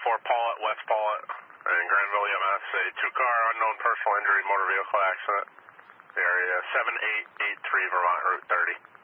Paulet, West Paulet, in Granville, EMS, a two-car unknown personal injury motor vehicle accident, area 7883 Vermont Route 30.